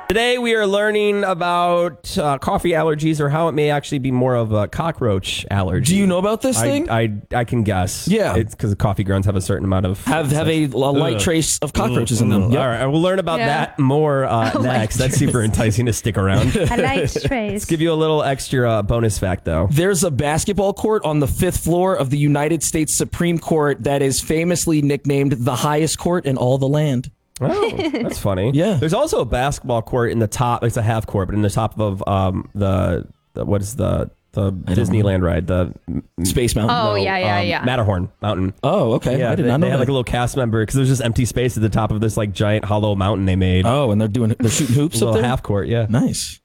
Today we are learning about coffee allergies, or how it may actually be more of a cockroach allergy. Do you know about this thing? I can guess. Yeah. It's because coffee grounds have a certain amount of... have a light trace of cockroaches in them. Yep. All right, we'll learn about that more next. That's super enticing to stick around. A light trace. Let's give you a little extra bonus fact, though. There's a basketball court on the 5th floor of the United States Supreme Court that is famously nicknamed the highest court in all the land. Oh, that's funny. Yeah. There's also a basketball court in the top. It's a half court, but in the top of the what is the Disneyland ride? The Space Mountain. Oh, yeah. Matterhorn Mountain. Oh, okay. Yeah, I did they not know had that. like a little cast member because there's just empty space at the top of this like giant hollow mountain they made. Oh, and they're shooting hoops a up little there? half court, yeah. Nice.